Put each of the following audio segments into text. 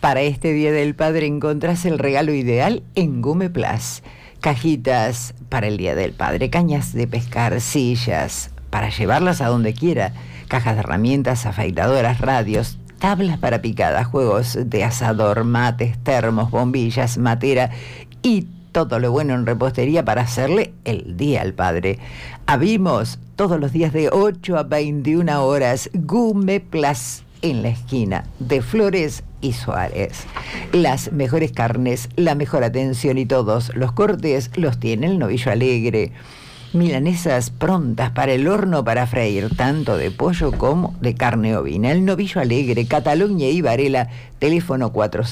Para este Día del Padre encontrás el regalo ideal en Gume Plus. Cajitas para el Día del Padre, cañas de pescar, sillas, para llevarlas a donde quiera, cajas de herramientas, afeitadoras, radios, tablas para picadas, juegos de asador, mates, termos, bombillas, matera y todo lo bueno en repostería para hacerle el Día al Padre. Abrimos todos los días de 8 a 21 horas, Gume Plus, en la esquina de Flores y Suárez. Las mejores carnes, la mejor atención y todos los cortes los tiene el Novillo Alegre. Milanesas prontas para el horno para freír, tanto de pollo como de carne ovina. El Novillo Alegre, Cataluña y Varela, teléfono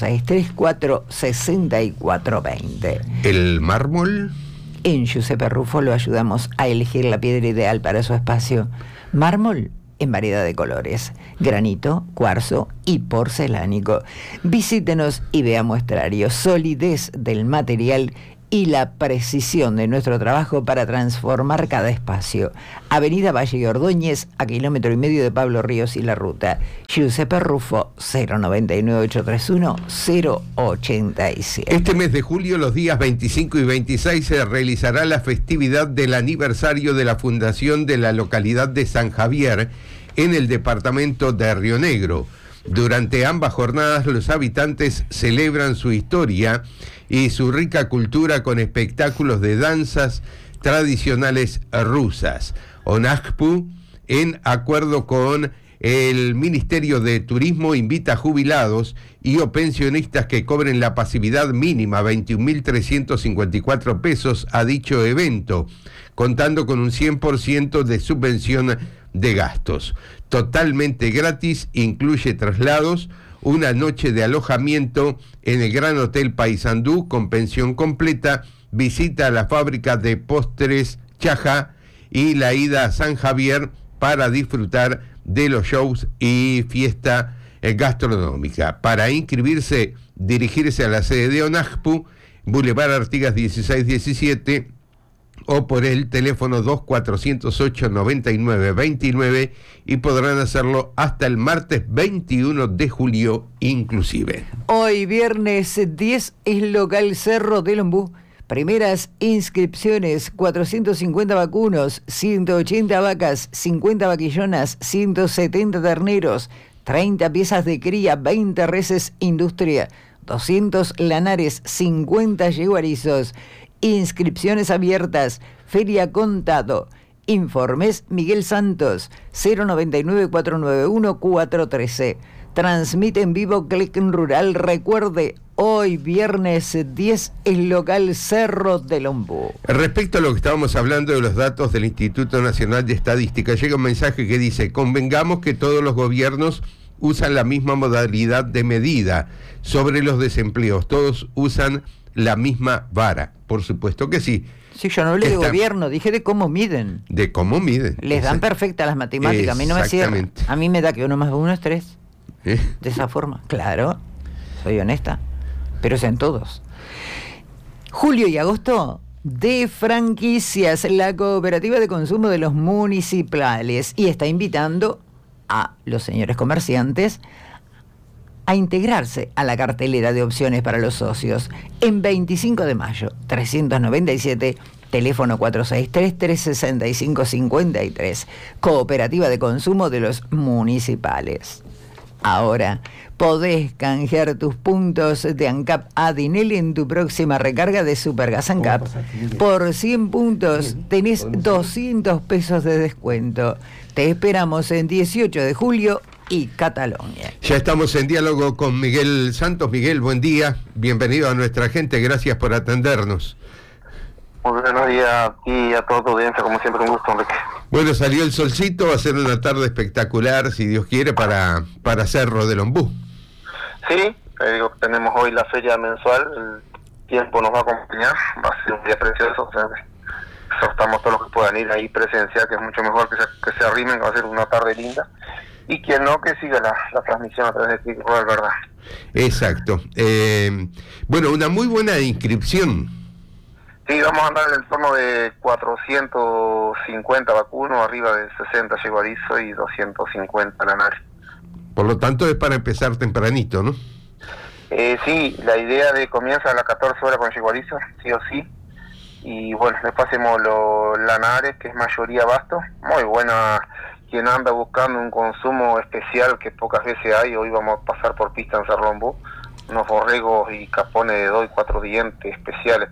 4634-6420. ¿El mármol? En Giuseppe Ruffo lo ayudamos a elegir la piedra ideal para su espacio. Mármol en variedad de colores, granito, cuarzo y porcelánico. Visítenos y vea muestrario, solidez del material y la precisión de nuestro trabajo para transformar cada espacio. Avenida Valle y Ordóñez, a 1,5 kilómetros de Pablo Ríos y La Ruta. Giuseppe Ruffo, 099-831-087. Este mes de julio, los días 25 y 26, se realizará la festividad del aniversario de la fundación de la localidad de San Javier, en el departamento de Río Negro. Durante ambas jornadas, los habitantes celebran su historia y su rica cultura con espectáculos de danzas tradicionales rusas. ONAJPU, en acuerdo con el Ministerio de Turismo, invita a jubilados y o pensionistas que cobren la pasividad mínima, 21.354 pesos, a dicho evento, contando con un 100% de subvención de gastos. Totalmente gratis, incluye traslados, una noche de alojamiento en el Gran Hotel Paysandú con pensión completa, visita a la fábrica de postres Chaja y la ida a San Javier para disfrutar de los shows y fiesta gastronómica. Para inscribirse, dirigirse a la sede de ONAJPU, Boulevard Artigas 1617, o por el teléfono 2408-9929, y podrán hacerlo hasta el martes 21 de julio inclusive. Hoy viernes 10 es local Cerro del Ombú. Primeras inscripciones, 450 vacunos, 180 vacas, 50 vaquillonas, 170 terneros, 30 piezas de cría, 20 reses industria, 200 lanares, 50 yeguarizos. Inscripciones abiertas, Feria Contado. Informes Miguel Santos, 099-491-413. Transmite en vivo Click Rural. Recuerde, hoy viernes 10 es local Cerro del Ombú. Respecto a lo que estábamos hablando de los datos del Instituto Nacional de Estadística, llega un mensaje que dice: convengamos que todos los gobiernos usan la misma modalidad de medida sobre los desempleos, todos usan la misma vara. Por supuesto que sí. Sí, yo no hablé de gobierno, dije de cómo miden. De cómo miden. Les dan perfectas las matemáticas, a mí no me cierran. A mí me da que 1 más 1 es 3. De esa forma, claro, soy honesta, pero es en todos. Julio y agosto de franquicias, la cooperativa de consumo de los municipales, y está invitando a los señores comerciantes a integrarse a la cartelera de opciones para los socios. En 25 de mayo, 397, teléfono 463-365-53, cooperativa de consumo de los municipales. Ahora podés canjear tus puntos de ANCAP a Dinelli en tu próxima recarga de Supergas ANCAP. Por 100 puntos tenés 200 pesos de descuento. Te esperamos en 18 de julio y Cataluña. Ya estamos en diálogo con Miguel Santos. Miguel, buen día, bienvenido a nuestra gente, gracias por atendernos. Muy buenos días a ti y a toda tu audiencia, como siempre, un gusto, Enrique. Bueno, salió el solcito, va a ser una tarde espectacular, si Dios quiere, para Cerro del Ombú. Sí, tenemos hoy la feria mensual, el tiempo nos va a acompañar, va a ser un día precioso, o sea, exhortamos a todos los que puedan ir ahí presenciar, que es mucho mejor que se arrimen, que va a ser una tarde linda, y quien no, que siga la transmisión a través de Click Rural, ¿verdad? Exacto. Bueno, una muy buena inscripción. Sí, vamos a andar en el torno de 450 vacunos, arriba de 60 yeguarizos y 250 lanares. Por lo tanto es para empezar tempranito, ¿no? Sí, la idea de comienza a las 14 horas con yeguarizo, sí o sí. Y bueno, después hacemos lanares, que es mayoría abasto. Muy buena, quien anda buscando un consumo especial que pocas veces hay. Hoy vamos a pasar por pista en Cerlombú, unos borregos y capones de 2 y 4 dientes especiales,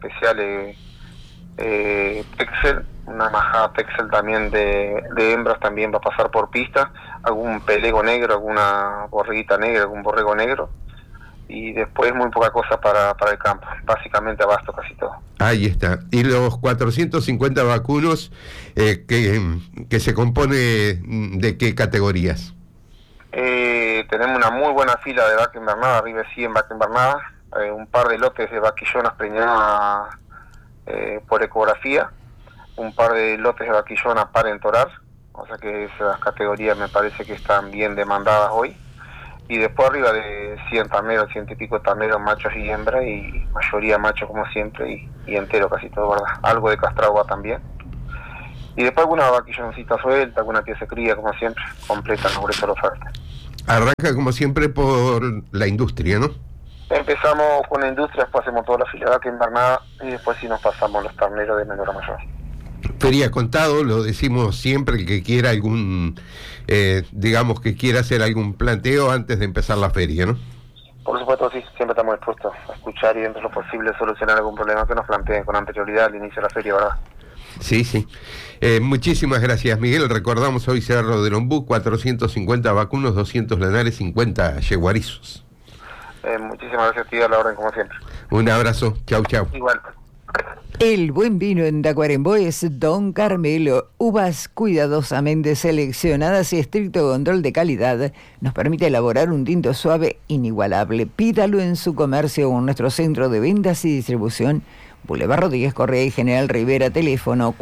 Pexel, una majada Pexel también de hembras también va a pasar por pista, algún pelego negro, alguna borreguita negra, algún borrego negro. Y después muy poca cosa para el campo, básicamente abasto casi todo. Ahí está. Y los 450 vacunos que se compone ¿de qué categorías? Tenemos una muy buena fila de vaca invernada, arriba de 100 vaca invernada, un par de lotes de vaquillonas preñadas por ecografía, un par de lotes de vaquillonas para entorar, o sea que esas categorías me parece que están bien demandadas hoy. Y después arriba de 100 tameros, 100 y pico tameros, machos y hembras, y mayoría machos como siempre, y entero casi todo, ¿verdad? Algo de castragua también. Y después alguna vaquilloncita suelta, alguna que se cría como siempre, completa, no por eso la oferta. Arranca como siempre por la industria, ¿no? Empezamos con la industria, después hacemos toda la fila de vaca invernada, y después sí nos pasamos los terneros de menor a mayor. Feria contado, lo decimos siempre, el que quiera digamos que quiera hacer algún planteo antes de empezar la feria, ¿no? Por supuesto, sí, siempre estamos dispuestos a escuchar y dentro de lo posible solucionar algún problema que nos planteen con anterioridad al inicio de la feria, ¿verdad? Sí, sí. Muchísimas gracias, Miguel. Recordamos hoy Cerro del Ombú, 450 vacunos, 200 lanares, 50 yeguarizos. Muchísimas gracias a ti, a la orden como siempre. Un abrazo, chau, chau. Igual. El buen vino en Tacuarembó es Don Carmelo. Uvas cuidadosamente seleccionadas y estricto control de calidad nos permite elaborar un tinto suave inigualable. Pídalo en su comercio o en nuestro centro de ventas y distribución, Boulevard Rodríguez Correa y General Rivera, teléfono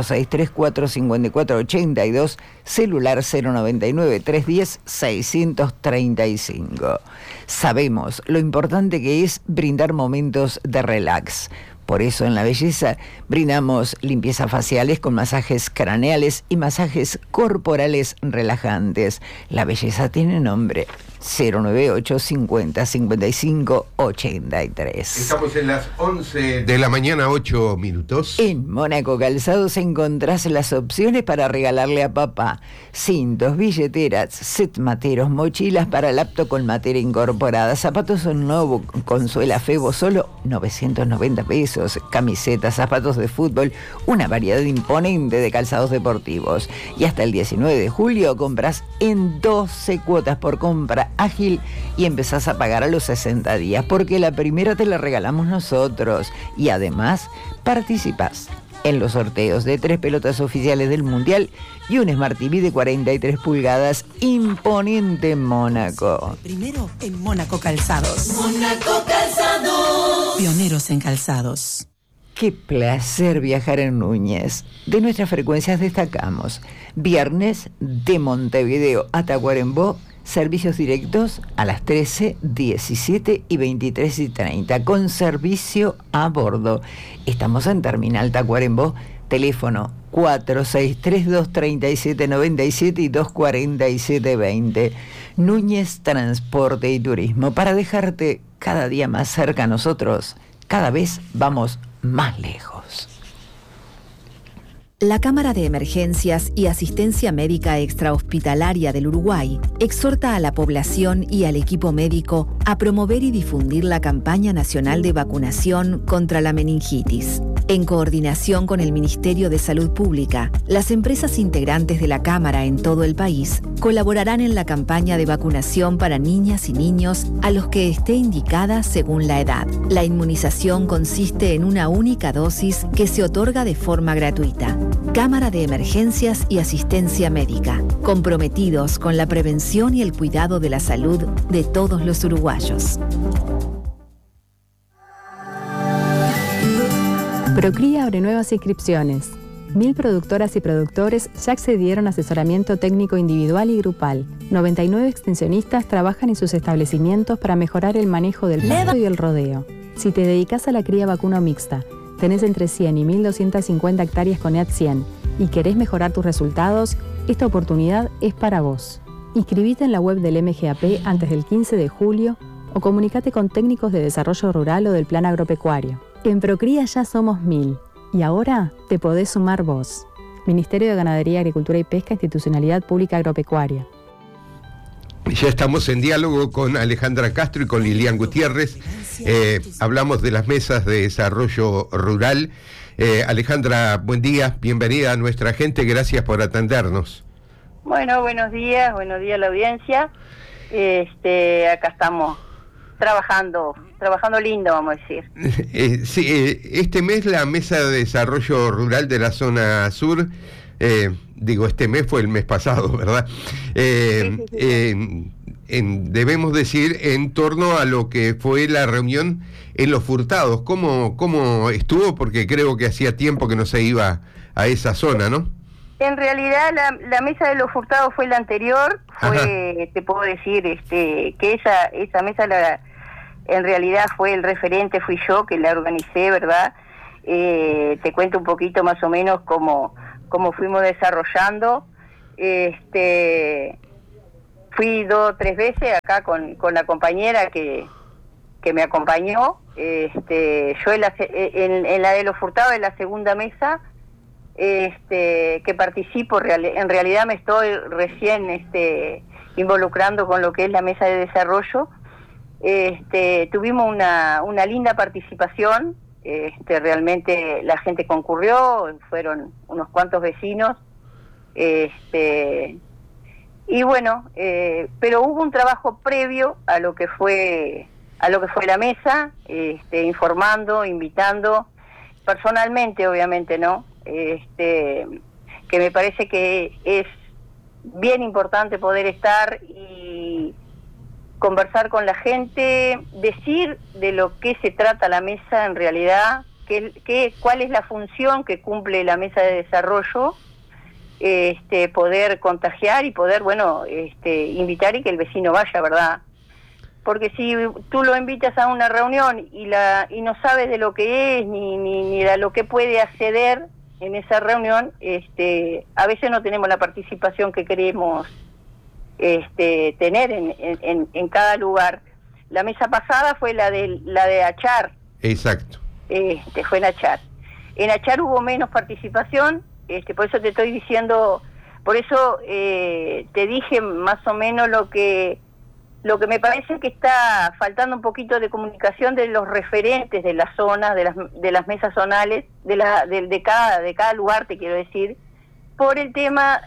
463-454-82, celular 099-310-635. Sabemos lo importante que es brindar momentos de relax. Por eso en La Belleza brindamos limpiezas faciales con masajes craneales y masajes corporales relajantes. La Belleza tiene nombre. 098 50 55 83. Estamos en las 11 de la mañana, 8 minutos. En Mónaco Calzados encontrás las opciones para regalarle a papá: cintos, billeteras, set materos, mochilas para laptop con materia incorporada, zapatos en nuevo con suela Febo, solo 990 pesos, camisetas, zapatos de fútbol, una variedad imponente de calzados deportivos. Y hasta el 19 de julio compras en 12 cuotas por compra ágil y empezás a pagar a los 60 días, porque la primera te la regalamos nosotros. Y además participás en los sorteos de 3 pelotas oficiales del Mundial y un Smart TV de 43 pulgadas imponente en Mónaco. Primero en Mónaco Calzados. Mónaco Calzados. Pioneros en calzados. Qué placer viajar en Núñez. De nuestras frecuencias destacamos: viernes de Montevideo a Tacuarembó, servicios directos a las 13, 17 y 23 y 30, con servicio a bordo. Estamos en Terminal Tacuarembó, teléfono 463-237-97 y 247-20. Núñez Transporte y Turismo, para dejarte cada día más cerca a nosotros. Cada vez vamos más lejos. La Cámara de Emergencias y Asistencia Médica Extrahospitalaria del Uruguay exhorta a la población y al equipo médico a promover y difundir la campaña nacional de vacunación contra la meningitis. En coordinación con el Ministerio de Salud Pública, las empresas integrantes de la Cámara en todo el país colaborarán en la campaña de vacunación para niñas y niños a los que esté indicada según la edad. La inmunización consiste en una única dosis que se otorga de forma gratuita. Cámara de Emergencias y Asistencia Médica, comprometidos con la prevención y el cuidado de la salud de todos los uruguayos. Procría abre nuevas inscripciones. 1000 productoras y productores ya accedieron a asesoramiento técnico individual y grupal. 99 extensionistas trabajan en sus establecimientos para mejorar el manejo del pasto y el rodeo. Si te dedicas a la cría vacuno mixta, tenés entre 100 y 1250 hectáreas con EAT 100 y querés mejorar tus resultados, esta oportunidad es para vos. Inscribite en la web del MGAP antes del 15 de julio o comunícate con técnicos de desarrollo rural o del plan agropecuario. En Procría ya somos 1000 y ahora te podés sumar vos. Ministerio de Ganadería, Agricultura y Pesca, Institucionalidad Pública Agropecuaria. Ya estamos en diálogo con Alejandra Castro y con Lilian Gutiérrez. Hablamos de las mesas de desarrollo rural. Alejandra, buen día, bienvenida a nuestra gente, gracias por atendernos. Bueno, buenos días a la audiencia. Acá estamos trabajando lindo, vamos a decir. Sí, este mes la Mesa de Desarrollo Rural de la Zona Sur, este mes fue el mes pasado, ¿verdad? Sí. Debemos decir, en torno a lo que fue la reunión en Los Furtados. ¿Cómo estuvo? Porque creo que hacía tiempo que no se iba a esa zona, ¿no? En realidad la Mesa de Los Furtados fue la anterior, te puedo decir que esa mesa en realidad fue el referente, fui yo que la organicé, ¿verdad? Te cuento un poquito más o menos cómo fuimos desarrollando. Fui 2 o 3 veces acá con la compañera que me acompañó. Yo en la de Los Furtados, en la segunda mesa, que participo, en realidad me estoy recién involucrando con lo que es la mesa de desarrollo. Tuvimos una linda participación, realmente la gente concurrió, fueron unos cuantos vecinos, y bueno, pero hubo un trabajo previo a lo que fue la mesa, informando, invitando, personalmente obviamente, ¿no? Que me parece que es bien importante poder estar y conversar con la gente, decir de lo que se trata la mesa en realidad, cuál es la función que cumple la mesa de desarrollo, poder contagiar y poder, invitar y que el vecino vaya, ¿verdad? Porque si tú lo invitas a una reunión y no sabes de lo que es ni de lo que puede acceder en esa reunión, a veces no tenemos la participación que queremos tener en cada lugar. La mesa pasada fue la de Achar. Exacto. Fue en Achar. En Achar hubo menos participación, por eso te estoy diciendo, por eso te dije más o menos lo que me parece que está faltando un poquito de comunicación de los referentes de las zonas, de las mesas zonales, de cada lugar, te quiero decir, por el tema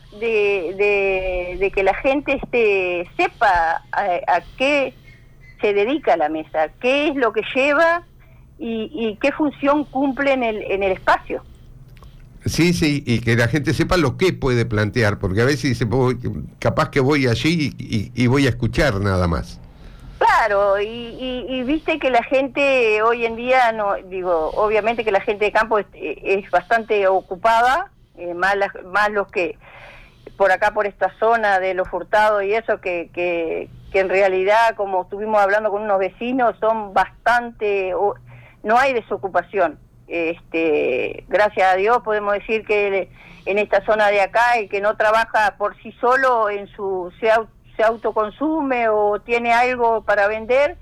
de que la gente sepa a qué se dedica la mesa, qué es lo que lleva y qué función cumple en el espacio. Sí, y que la gente sepa lo que puede plantear, porque a veces dice, capaz que voy allí y voy a escuchar nada más. Claro, y viste que la gente hoy en día, obviamente que la gente de campo es bastante ocupada, más los que por acá, por esta zona de Los Furtados y eso, que en realidad, como estuvimos hablando con unos vecinos, son bastante, no hay desocupación. Gracias a Dios podemos decir que en esta zona de acá el que no trabaja por sí solo se autoconsume o tiene algo para vender,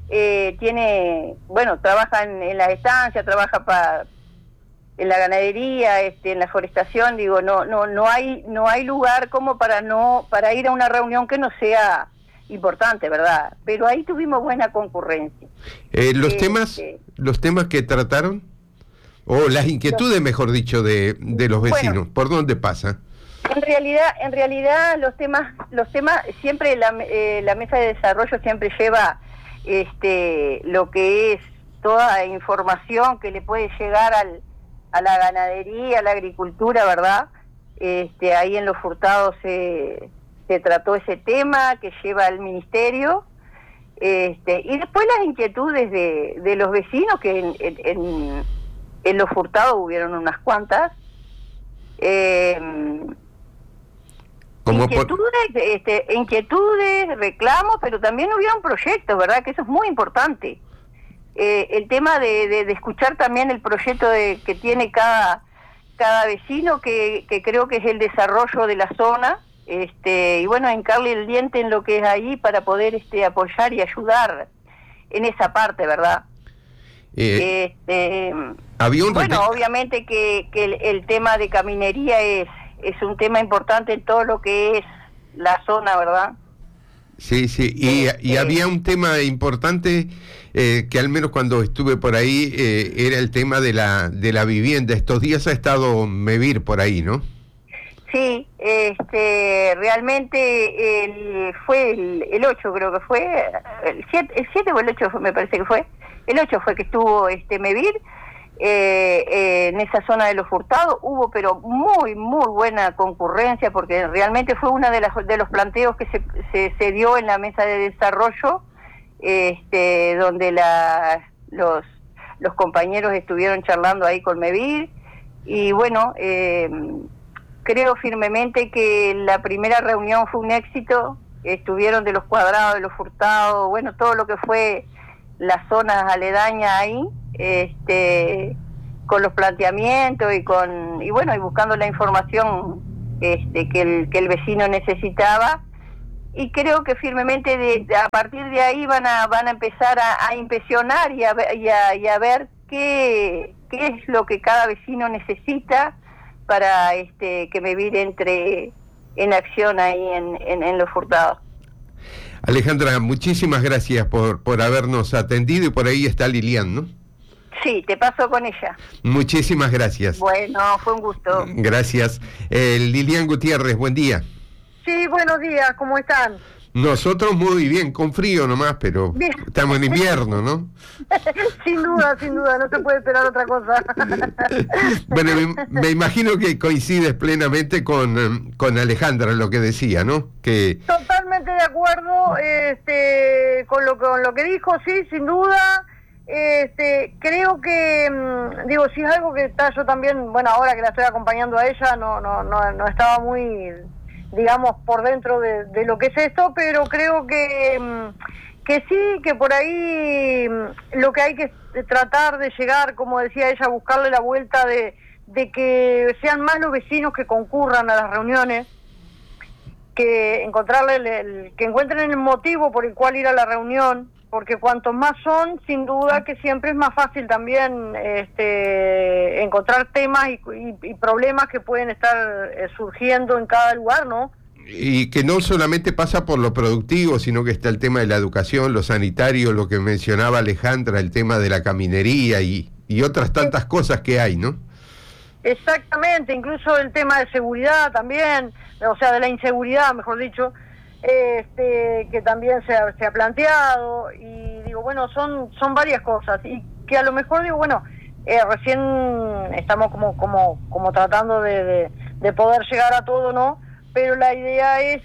trabaja en la estancia, trabaja en la ganadería, en la forestación, no hay lugar como para ir a una reunión que no sea importante, ¿verdad? Pero ahí tuvimos buena concurrencia. Los temas que trataron, o las inquietudes, mejor dicho, de los vecinos, ¿por dónde pasa? En realidad los temas siempre la mesa de desarrollo siempre lleva lo que es toda información que le puede llegar a la ganadería, a la agricultura, ¿verdad? Ahí en Los Furtados se trató ese tema que lleva el ministerio, y después las inquietudes de los vecinos, que en Los Furtados hubieron unas cuantas, inquietudes, reclamos, pero también hubieron proyectos, ¿verdad? Que eso es muy importante. El tema de escuchar también el proyecto que tiene cada vecino, que creo que es el desarrollo de la zona, y hincarle el diente en lo que es ahí para poder apoyar y ayudar esa parte, ¿verdad? Había un obviamente que el tema de caminería es un tema importante en todo lo que es la zona, ¿verdad? Sí, y había un tema importante que al menos cuando estuve por ahí era el tema de la vivienda. Estos días ha estado Mevir por ahí, ¿no? Sí, realmente fue el 8, creo que fue, el 7 o el 8 me parece que fue, el 8 fue que estuvo Mevir en esa zona de los Hurtados. Hubo pero muy buena concurrencia, porque realmente fue una de los planteos que se dio en la mesa de desarrollo, donde los compañeros estuvieron charlando ahí con Mevir, y bueno, creo firmemente que la primera reunión fue un éxito. Estuvieron de los Cuadrados, de los Hurtados, bueno, todo lo que fue las zonas aledañas ahí, con los planteamientos y buscando la información que el vecino necesitaba. Y creo que firmemente a partir de ahí van a empezar a inspeccionar y a ver qué es lo que cada vecino necesita para que Mevir entre en acción ahí en los Hurtados. Alejandra, muchísimas gracias por habernos atendido, y por ahí está Lilian, ¿no? Sí, te paso con ella. Muchísimas gracias. Bueno, fue un gusto. Gracias. Lilian Gutiérrez, buen día. Sí, buenos días, ¿cómo están? Nosotros muy bien, con frío nomás, pero bien. Estamos en invierno, ¿no? Sin duda, no se puede esperar otra cosa. Bueno, me imagino que coincides plenamente con Alejandra en lo que decía, ¿no? Que totalmente de acuerdo con lo que dijo, sí, sin duda. Creo que, si es algo que está, yo también, bueno, ahora que la estoy acompañando a ella, no estaba muy, digamos, por dentro de lo que es esto, pero creo que sí, que por ahí lo que hay que tratar de llegar, como decía ella, buscarle la vuelta de que sean más los vecinos que concurran a las reuniones, que que encuentren el motivo por el cual ir a la reunión, porque cuantos más son, sin duda que siempre es más fácil también encontrar temas y problemas que pueden estar surgiendo en cada lugar, ¿no? Y que no solamente pasa por lo productivo, sino que está el tema de la educación, lo sanitario, lo que mencionaba Alejandra, el tema de la caminería y otras tantas cosas que hay, ¿no? Exactamente, incluso el tema de seguridad también, o sea, de la inseguridad, mejor dicho, que también se ha planteado, y digo, bueno, son varias cosas, y que a lo mejor digo, bueno, recién estamos como tratando de poder llegar a todo, ¿no? Pero la idea es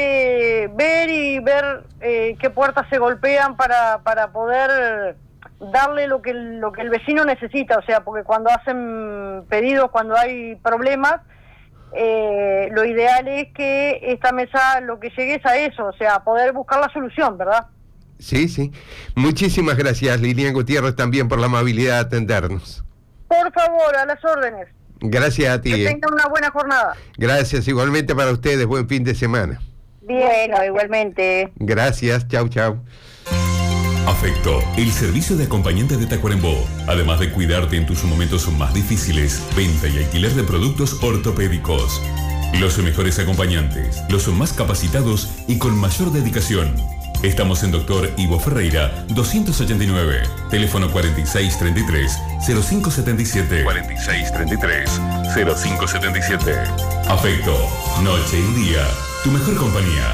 ver qué puertas se golpean para poder darle lo que el vecino necesita, o sea, porque cuando hacen pedidos, cuando hay problemas, lo ideal es que esta mesa lo que llegue es a eso, o sea, poder buscar la solución, ¿verdad? Sí. Muchísimas gracias, Lilian Gutiérrez, también por la amabilidad de atendernos. Por favor, a las órdenes. Gracias a ti. Que tengan una buena jornada. Gracias, igualmente para ustedes, buen fin de semana. Bueno, igualmente. Gracias, chau. Afecto, el servicio de acompañante de Tacuarembó. Además de cuidarte en tus momentos más difíciles, venta y alquiler de productos ortopédicos. Los mejores acompañantes, los más capacitados y con mayor dedicación. Estamos en Dr. Ivo Ferreira, 289, teléfono 4633-0577. 4633-0577. Afecto, noche y día, tu mejor compañía.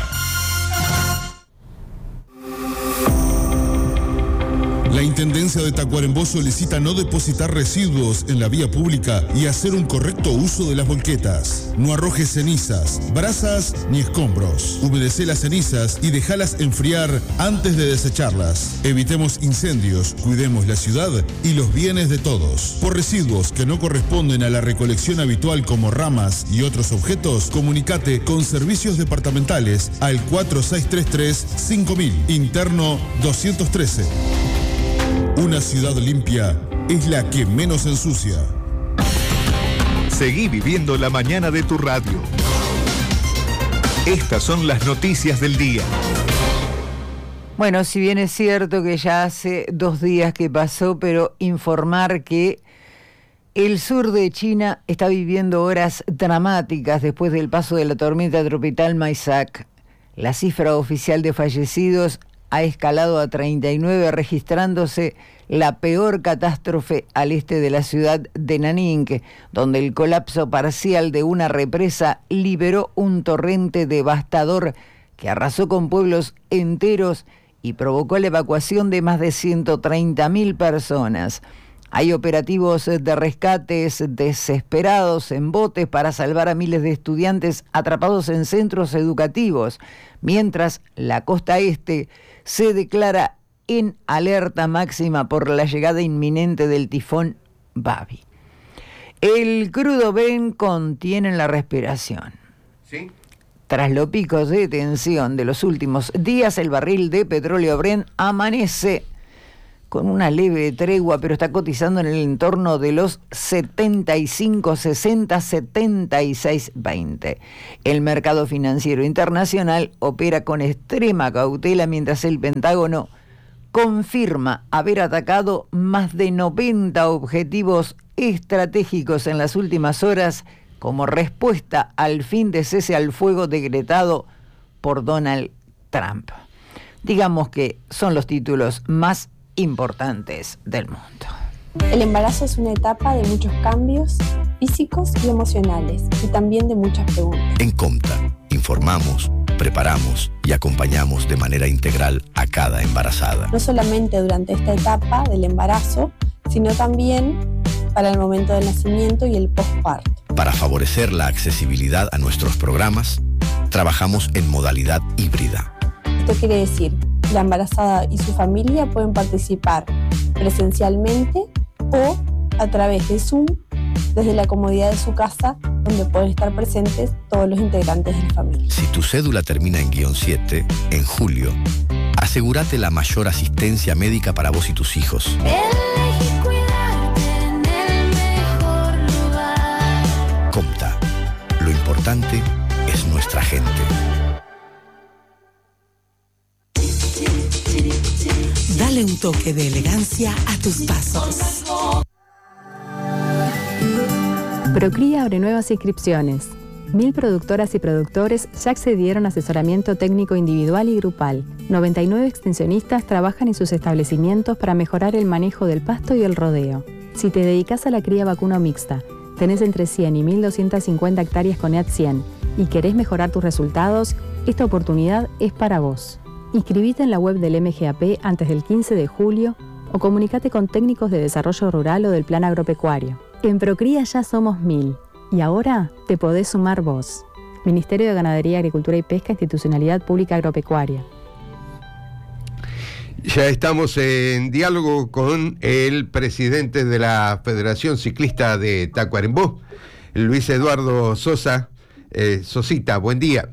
La Intendencia de Tacuarembó solicita no depositar residuos en la vía pública y hacer un correcto uso de las volquetas. No arrojes cenizas, brasas ni escombros. Humedecé las cenizas y dejalas enfriar antes de desecharlas. Evitemos incendios, cuidemos la ciudad y los bienes de todos. Por residuos que no corresponden a la recolección habitual como ramas y otros objetos, comunicate con servicios departamentales al 4633-5000, interno 213. Una ciudad limpia es la que menos ensucia. Seguí viviendo la mañana de tu radio. Estas son las noticias del día. Bueno, si bien es cierto que ya hace 2 días que pasó, pero informar que el sur de China está viviendo horas dramáticas después del paso de la tormenta tropical Maisak. La cifra oficial de fallecidos ha escalado a 39, registrándose la peor catástrofe al este de la ciudad de Nanning, donde el colapso parcial de una represa liberó un torrente devastador que arrasó con pueblos enteros y provocó la evacuación de más de 130.000 personas. Hay operativos de rescates desesperados en botes para salvar a miles de estudiantes atrapados en centros educativos, mientras la costa este se declara en alerta máxima por la llegada inminente del tifón Babi. El crudo Brent contiene la respiración. ¿Sí? Tras los picos de tensión de los últimos días, el barril de petróleo Brent amanece con una leve tregua, pero está cotizando en el entorno de los 75, 60, 76, 20. El mercado financiero internacional opera con extrema cautela, mientras el Pentágono confirma haber atacado más de 90 objetivos estratégicos en las últimas horas como respuesta al fin de cese al fuego decretado por Donald Trump. Digamos que son los títulos más importantes del mundo. El embarazo es una etapa de muchos cambios físicos y emocionales, y también de muchas preguntas. En Comta, informamos, preparamos y acompañamos de manera integral a cada embarazada. No solamente durante esta etapa del embarazo, sino también para el momento del nacimiento y el posparto. Para favorecer la accesibilidad a nuestros programas, trabajamos en modalidad híbrida. Esto quiere decir, la embarazada y su familia pueden participar presencialmente o a través de Zoom, desde la comodidad de su casa, donde pueden estar presentes todos los integrantes de la familia. Si tu cédula termina en -7, en julio, asegúrate la mayor asistencia médica para vos y tus hijos. Elegí cuidarte en el mejor lugar. Comta, lo importante es nuestra gente. Dale un toque de elegancia a tus pasos. Procría abre nuevas inscripciones. 1000 productoras y productores ya accedieron a asesoramiento técnico individual y grupal. 99 extensionistas trabajan en sus establecimientos para mejorar el manejo del pasto y el rodeo. Si te dedicas a la cría vacuna mixta, tenés entre 100 y 1250 hectáreas con EAT 100 y querés mejorar tus resultados, esta oportunidad es para vos. Inscribite en la web del MGAP antes del 15 de julio o comunicate con técnicos de desarrollo rural o del plan agropecuario. En Procría ya somos 1000 y ahora te podés sumar vos. Ministerio de Ganadería, Agricultura y Pesca, Institucionalidad Pública Agropecuaria. Ya estamos en diálogo con el presidente de la Federación Ciclista de Tacuarembó, Luis Eduardo Sosa. Sosita, buen día.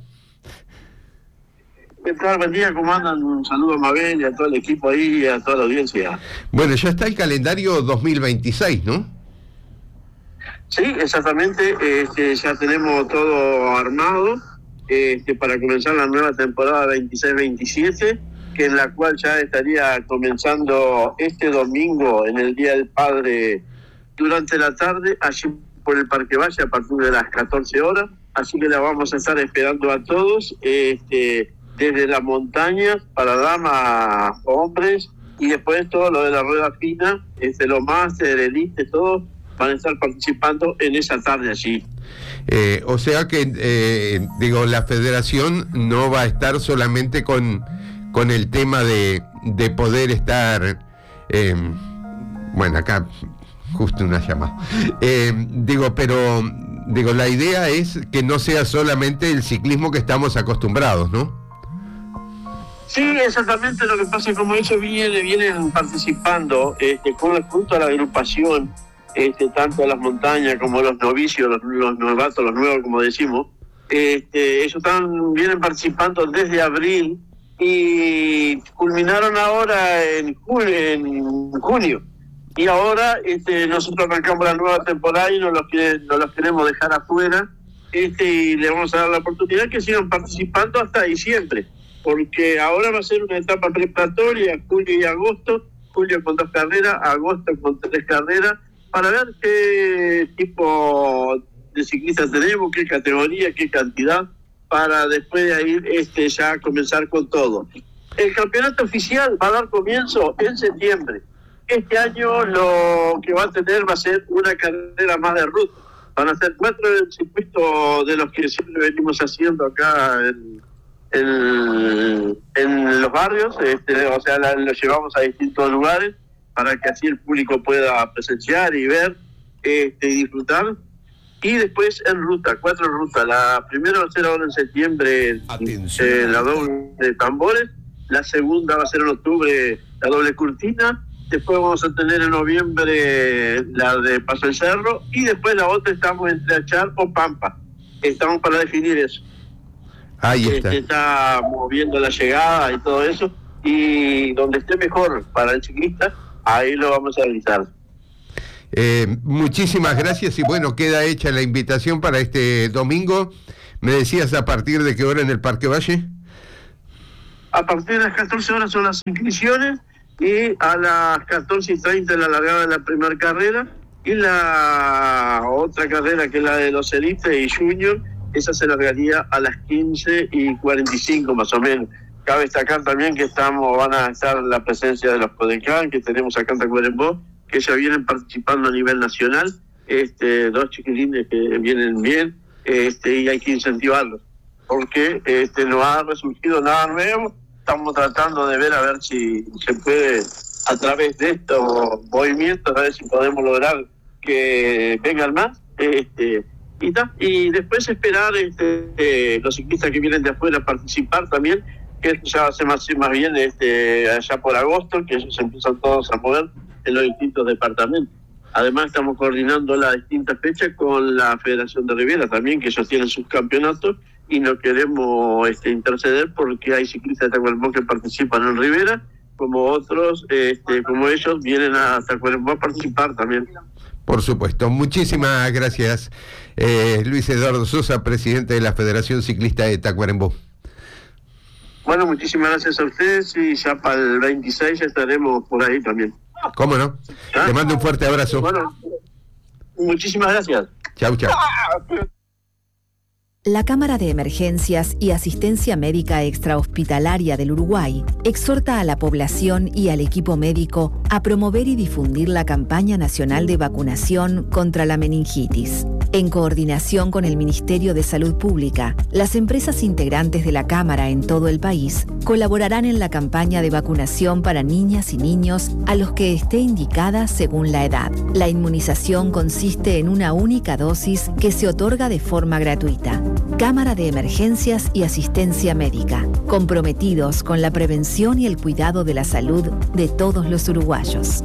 ¿Qué tal? Buen día, ¿cómo andan? Un saludo a Mabel y a todo el equipo ahí y a toda la audiencia. Bueno, ya está el calendario 2026, ¿no? Sí, exactamente. Ya tenemos todo armado para comenzar la nueva temporada 26-27, que en la cual ya estaría comenzando este domingo, en el Día del Padre, durante la tarde, allí por el Parque Valle, a partir de las 14 horas. Así que la vamos a estar esperando a todos, desde las montañas para damas, hombres, y después todo lo de la rueda fina, los máster, elite, todos van a estar participando en esa tarde allí. O sea que, la federación no va a estar solamente con el tema de poder estar, acá justo una llamada, pero la idea es que no sea solamente el ciclismo que estamos acostumbrados, ¿no? Sí, exactamente. Lo que pasa es que como ellos vienen participando junto a la agrupación, tanto las montañas como los novicios, los novatos, los nuevos, como decimos, ellos vienen participando desde abril y culminaron ahora en junio. Y ahora nosotros arrancamos la nueva temporada y no los queremos dejar afuera, y le vamos a dar la oportunidad que sigan participando hasta diciembre. porque ahora va a ser una etapa preparatoria, julio y agosto, julio con 2 carreras, agosto con 3 carreras, para ver qué tipo de ciclistas tenemos, qué categoría, qué cantidad, para después de ahí ya comenzar con todo. El campeonato oficial va a dar comienzo en septiembre. Este año lo que va a tener va a ser una carrera más de ruta. Van a ser 4 circuitos de los que siempre venimos haciendo acá en los barrios, o sea, los llevamos a distintos lugares para que así el público pueda presenciar y ver y disfrutar. Y después en ruta, 4 rutas. La primera va a ser ahora en septiembre, la doble de tambores. La segunda va a ser en octubre, la doble cortina. Después vamos a tener en noviembre la de Paso del Cerro. Y después la otra estamos entre Achar o Pampa. Estamos para definir eso. Ahí está. Estamos viendo la llegada y todo eso. Y donde esté mejor para el ciclista, ahí lo vamos a realizar. Muchísimas gracias y bueno, queda hecha la invitación para este domingo. ¿Me decías a partir de qué hora en el Parque Valle? A partir de las 14 horas son las inscripciones y a las 14:30 la largada de la primera carrera y la otra carrera que es la de los Elite y Junior, esa se largaría a las 15:45 más o menos. Cabe destacar también que van a estar la presencia de los Codecán que tenemos acá en Tacuarembó, que ya vienen participando a nivel nacional, 2 chiquilines que vienen bien, y hay que incentivarlos, porque no ha resurgido nada nuevo. Estamos tratando de ver a ver si se puede, a través de estos movimientos, a ver si podemos lograr que vengan más, y después esperar los ciclistas que vienen de afuera a participar también, que esto ya va a ser más bien allá por agosto, que ellos empiezan todos a mover en los distintos departamentos. Además estamos coordinando las distintas fechas con la Federación de Rivera también, que ellos tienen sus campeonatos y no queremos interceder porque hay ciclistas de Tacuarembó que participan en Rivera, como otros, como ellos, vienen a Tacuarembó a participar también. Por supuesto. Muchísimas gracias, Luis Eduardo Sosa, presidente de la Federación Ciclista de Tacuarembó. Bueno, muchísimas gracias a ustedes y ya para el 26 ya estaremos por ahí también. ¿Cómo no? Te mando un fuerte abrazo. Bueno, muchísimas gracias. Chau, chau. La Cámara de Emergencias y Asistencia Médica Extrahospitalaria del Uruguay exhorta a la población y al equipo médico a promover y difundir la campaña nacional de vacunación contra la meningitis. En coordinación con el Ministerio de Salud Pública, las empresas integrantes de la Cámara en todo el país colaborarán en la campaña de vacunación para niñas y niños a los que esté indicada según la edad. La inmunización consiste en una única dosis que se otorga de forma gratuita. Cámara de Emergencias y Asistencia Médica, comprometidos con la prevención y el cuidado de la salud de todos los uruguayos.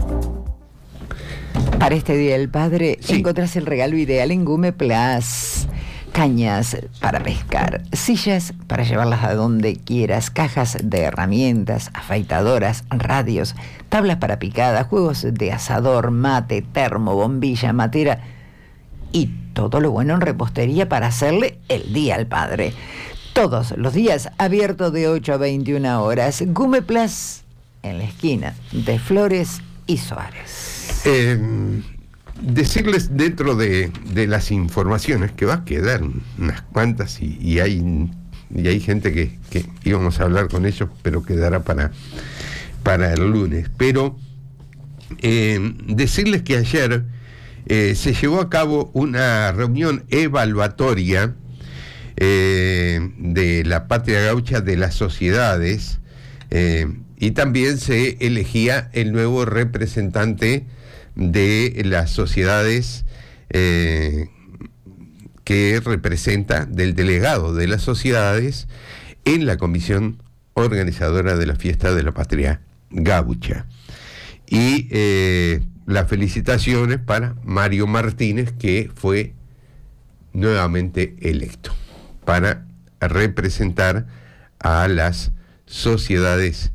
Para este Día del Padre, encontrás el regalo ideal en Gume Plus. Cañas para pescar, sillas para llevarlas a donde quieras, cajas de herramientas, afeitadoras, radios, tablas para picada, juegos de asador, mate, termo, bombilla, matera y todo lo bueno en repostería para hacerle el Día al Padre. Todos los días abierto de 8 a 21 horas. Gume Plus, en la esquina de Flores y Suárez. Decirles dentro de las informaciones que va a quedar unas cuantas y hay gente que íbamos a hablar con ellos, pero quedará para el lunes. Pero decirles que ayer se llevó a cabo una reunión evaluatoria de la Patria Gaucha de las sociedades y también se elegía el nuevo representante de las sociedades que representa, del delegado de las sociedades en la comisión organizadora de la fiesta de la Patria Gaucha. Y las felicitaciones para Mario Martínez, que fue nuevamente electo para representar a las sociedades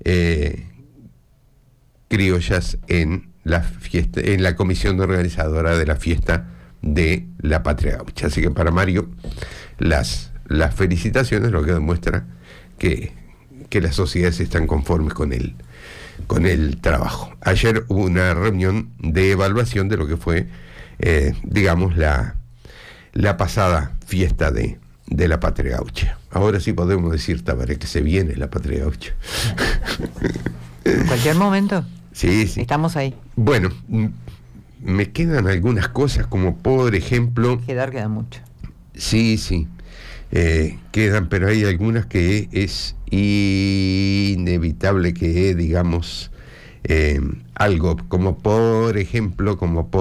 criollas en la fiesta, en la comisión organizadora de la fiesta de la Patria Gaucha. Así que para Mario las felicitaciones, lo que demuestra que las sociedades están conformes con el trabajo. Ayer hubo una reunión de evaluación de lo que fue, digamos, la pasada fiesta de la Patria Gaucha. Ahora sí podemos decir, Tabaré, que se viene la Patria Gaucha. En cualquier momento. Sí. Estamos ahí. Bueno, me quedan algunas cosas, como por ejemplo... Queda mucho. Sí. Quedan, pero hay algunas que es inevitable que, digamos, algo, como por ejemplo,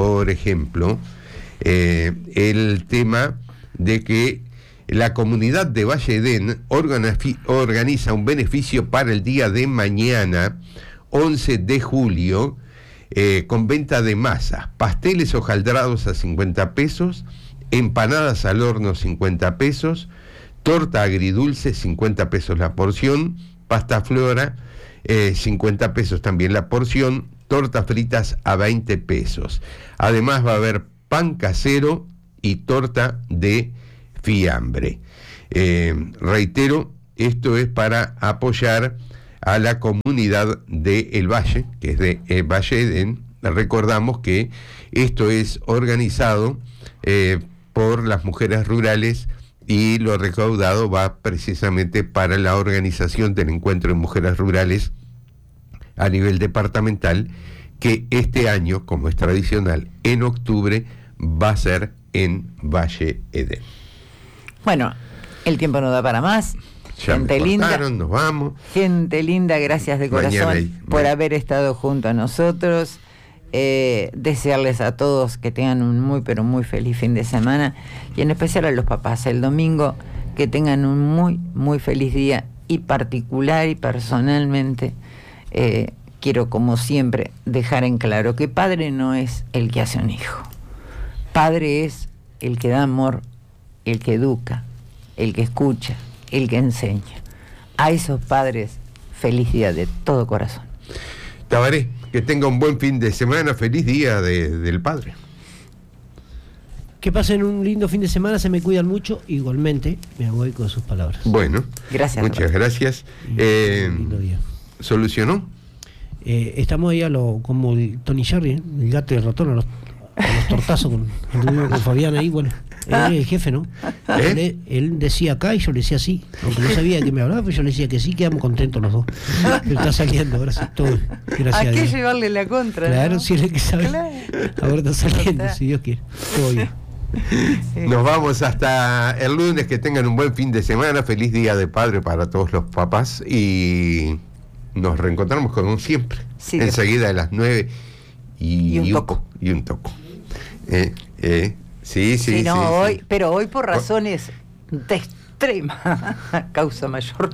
el tema de que la comunidad de Valle Edén organiza un beneficio para el día de mañana, 11 de julio, con venta de masa, pasteles hojaldrados a 50 pesos, empanadas al horno 50 pesos, torta agridulce 50 pesos la porción, pasta flora 50 pesos también la porción, tortas fritas a 20 pesos. Además va a haber pan casero y torta de fiambre. Reitero, esto es para apoyar a la comunidad de El Valle, que es de Valle Edén. Recordamos que esto es organizado por las mujeres rurales y lo recaudado va precisamente para la organización del encuentro de mujeres rurales a nivel departamental, que este año, como es tradicional, en octubre va a ser en Valle Edén. Bueno, el tiempo no da para más. Ya gente linda, nos vamos. Gente linda, gracias de corazón por haber estado junto a nosotros. Desearles a todos que tengan un muy pero muy feliz fin de semana, y en especial a los papás el domingo, que tengan un muy muy feliz día. Y particular y personalmente quiero, como siempre, dejar en claro que padre no es el que hace un hijo. Padre es el que da amor, el que educa, el que escucha, el que enseña. A esos padres, feliz día de todo corazón. Tabaré, que tenga un buen fin de semana, feliz día del padre. Que pasen un lindo fin de semana, se me cuidan mucho, igualmente, me voy con sus palabras. Bueno, gracias. Muchas gracias. Lindo día. ¿Solucionó? Estamos ahí como el Tony Jerry, el gato y el ratón, a los tortazos con Fabián ahí, bueno. Él es el jefe, ¿no? Él decía acá y yo le decía sí. Aunque no sabía de qué me hablaba, pero yo le decía que sí, quedamos contentos los dos. Pero está saliendo, ahora sí, todo. Gracias a qué Dios. llevarle la contra? Claro, ¿no? Si es el que sabe. Claro. Ahora está saliendo, si Dios quiere. Todo bien. Nos vamos hasta el lunes, que tengan un buen fin de semana, feliz día de padre para todos los papás, y nos reencontramos como siempre, sí, enseguida a las 9 y un toco. Sí, no, sí, hoy, sí. Pero hoy por razones de extrema causa mayor.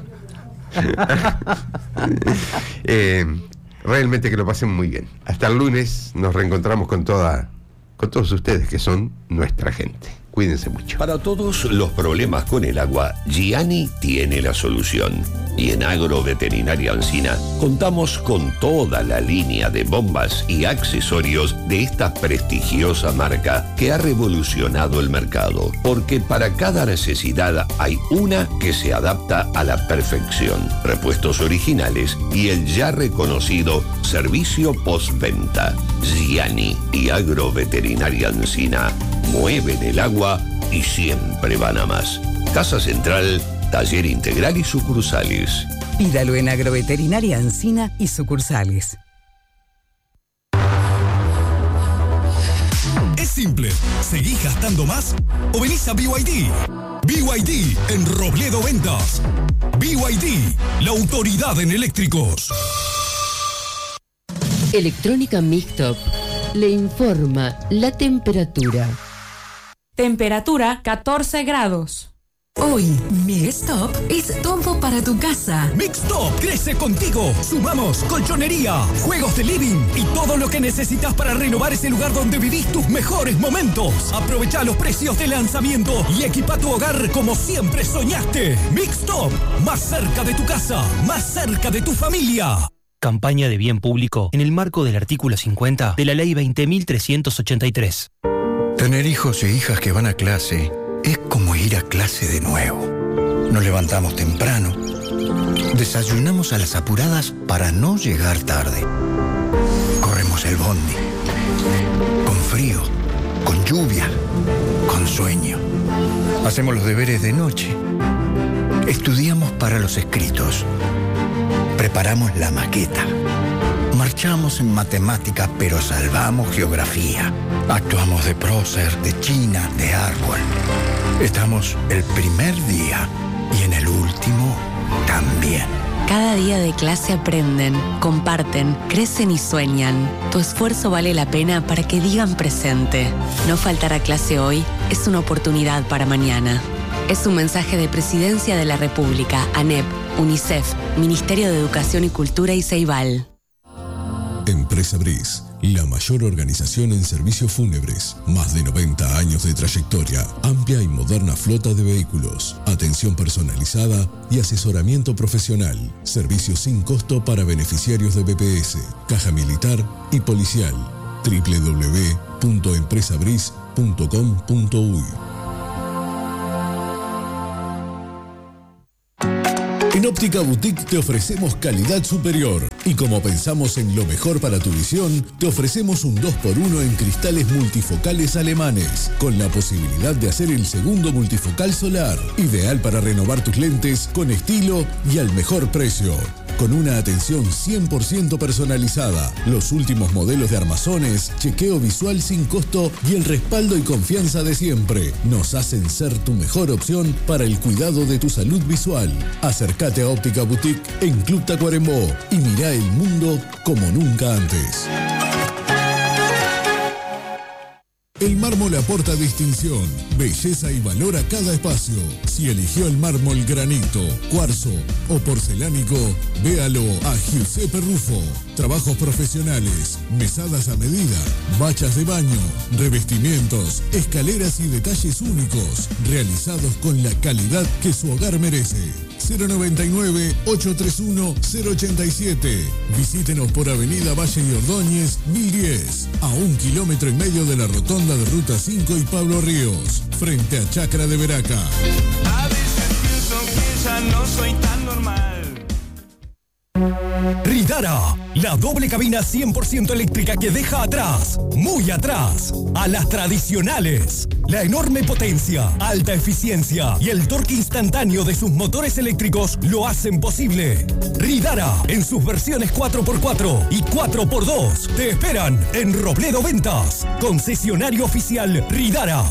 Realmente que lo pasen muy bien. Hasta el lunes nos reencontramos con todos ustedes, que son nuestra gente. Cuídense mucho. Para todos los problemas con el agua, Gianni tiene la solución. Y en Agroveterinaria Ancina contamos con toda la línea de bombas y accesorios de esta prestigiosa marca que ha revolucionado el mercado. Porque para cada necesidad hay una que se adapta a la perfección. Repuestos originales y el ya reconocido servicio postventa. Gianni y Agroveterinaria Ancina mueven el agua y siempre van a más. Casa Central, Taller Integral y sucursales. Pídalo en Agroveterinaria Ancina y sucursales. Es simple. ¿Seguís gastando más o venís a BYD? BYD en Robledo Ventas. BYD, la autoridad en eléctricos. Electrónica Mixtop le informa la temperatura. Temperatura 14 grados. Hoy, Mixtop es todo para tu casa. Mixtop crece contigo. Sumamos colchonería, juegos de living y todo lo que necesitas para renovar ese lugar donde vivís tus mejores momentos. Aprovecha los precios de lanzamiento y equipa tu hogar como siempre soñaste. Mixtop, más cerca de tu casa, más cerca de tu familia. Campaña de bien público en el marco del artículo 50 de la Ley 20.383. Tener hijos e hijas que van a clase es como ir a clase de nuevo. Nos levantamos temprano, Desayunamos a las apuradas para no llegar tarde. Corremos el bondi. Con frío, con lluvia, con sueño. Hacemos los deberes de noche. Estudiamos para los escritos. Preparamos la maqueta. Marchamos en matemática, pero salvamos geografía. Actuamos de prócer, de china, de árbol. Estamos el primer día y en el último también. Cada día de clase aprenden, comparten, crecen y sueñan. Tu esfuerzo vale la pena para que digan presente. No faltar a clase hoy es una oportunidad para mañana. Es un mensaje de Presidencia de la República, ANEP, UNICEF, Ministerio de Educación y Cultura y Ceibal. Empresa Briz, la mayor organización en servicios fúnebres. Más de 90 años de trayectoria, amplia y moderna flota de vehículos, atención personalizada y asesoramiento profesional. Servicios sin costo para beneficiarios de BPS, Caja Militar y Policial. www.empresabriz.com.uy. En Óptica Boutique te ofrecemos calidad superior y como pensamos en lo mejor para tu visión, te ofrecemos un 2x1 en cristales multifocales alemanes, con la posibilidad de hacer el segundo multifocal solar, ideal para renovar tus lentes con estilo y al mejor precio. Con una atención 100% personalizada, los últimos modelos de armazones, chequeo visual sin costo y el respaldo y confianza de siempre nos hacen ser tu mejor opción para el cuidado de tu salud visual. Acércate a Óptica Boutique en Club Tacuarembó y mirá el mundo como nunca antes. El mármol aporta distinción, belleza y valor a cada espacio. Si eligió el mármol granito, cuarzo o porcelánico, véalo a Giuseppe Rufo. Trabajos profesionales, mesadas a medida, bachas de baño, revestimientos, escaleras y detalles únicos, realizados con la calidad que su hogar merece. 099-831-087. Visítenos por Avenida Valle y Ordóñez, 1010, a 1,5 kilómetros de la rotonda de Ruta 5 y Pablo Ríos, frente a Chacra de Veraca. A veces pienso que ya no soy tan normal. Ridara, la doble cabina 100% eléctrica que deja atrás, muy atrás, a las tradicionales. La enorme potencia, alta eficiencia y el torque instantáneo de sus motores eléctricos lo hacen posible. Ridara, en sus versiones 4x4 y 4x2, te esperan en Robledo Ventas, concesionario oficial Ridara.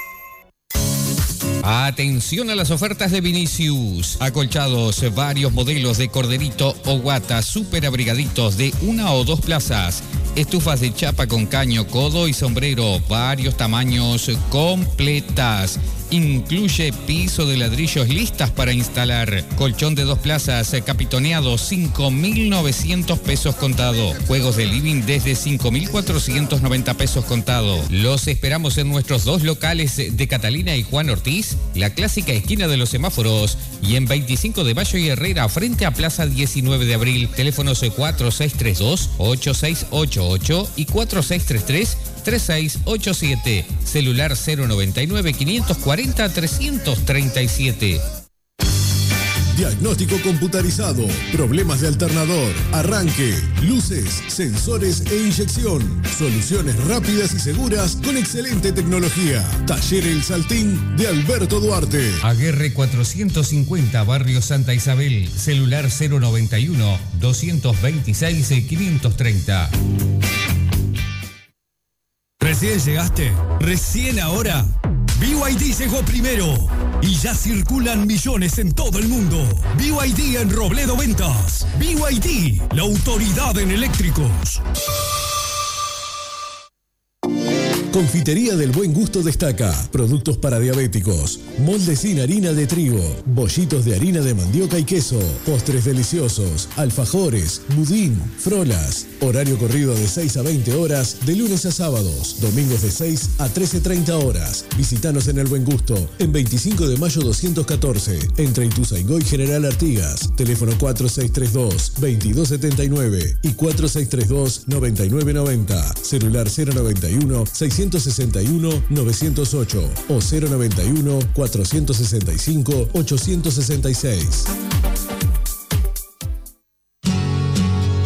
Atención a las ofertas de Vinicius. Acolchados, varios modelos de corderito o guata, super abrigaditos de 1 o 2 plazas. Estufas de chapa con caño, codo y sombrero, varios tamaños, completas. Incluye piso de ladrillos listas para instalar. Colchón de 2 plazas, capitoneado, 5.900 pesos contado. Juegos de living desde 5.490 pesos contado. Los esperamos en nuestros 2 locales de Catalina y Juan Ortiz, la clásica esquina de los semáforos, y en 25 de Mayo y Herrera, frente a Plaza 19 de Abril. Teléfonos 4632-8688 y 4633-3687. Celular 099-540-337. Diagnóstico computarizado, problemas de alternador, arranque, luces, sensores e inyección. Soluciones rápidas y seguras con excelente tecnología. Taller El Saltín de Alberto Duarte. Aguerre 450, Barrio Santa Isabel. Celular 091-226-530. ¿Recién llegaste? ¿Recién ahora? BYD llegó primero y ya circulan millones en todo el mundo. BYD en Robledo Ventas. BYD, la autoridad en eléctricos. Confitería del Buen Gusto destaca productos para diabéticos, moldes sin harina de trigo, bollitos de harina de mandioca y queso, postres deliciosos, alfajores, budín, frolas. Horario corrido de 6 a 20 horas, de lunes a sábados, domingos de 6 a 13:30 horas. Visítanos en El Buen Gusto, en 25 de Mayo 214, entre Ituzaingó y General Artigas. Teléfono 4632-2279 y 4632-9990. Celular 091-661-908 o 091-465-866.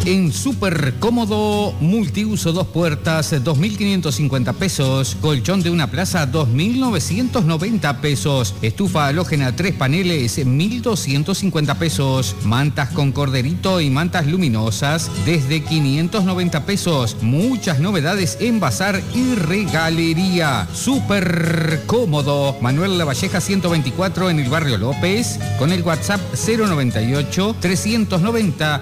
En Súper Cómodo, multiuso 2 puertas, 2.550 pesos. Colchón de una plaza, 2.990 pesos. Estufa halógena 3 paneles, 1.250 pesos. Mantas con corderito y mantas luminosas, desde 590 pesos. Muchas novedades en bazar y regalería. Súper Cómodo. Manuel Lavalleja 124 en el barrio López, con el WhatsApp 098 390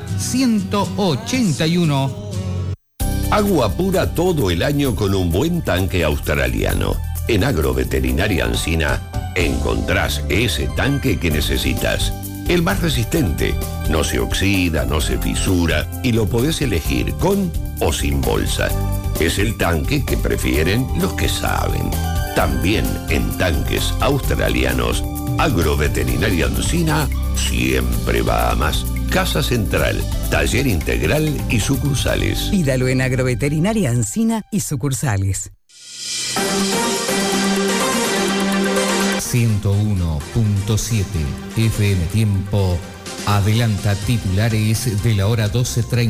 181. Agua pura todo el año con un buen tanque australiano. En Agroveterinaria Encina encontrás ese tanque que necesitas. El más resistente. No se oxida, no se fisura y lo podés elegir con o sin bolsa. Es el tanque que prefieren los que saben. También en tanques australianos, Agroveterinaria Encina siempre va a más. Casa Central, taller integral y sucursales. Pídalo en Agroveterinaria Encina y sucursales. 101.7 FM Tiempo adelanta titulares de la hora 12:30.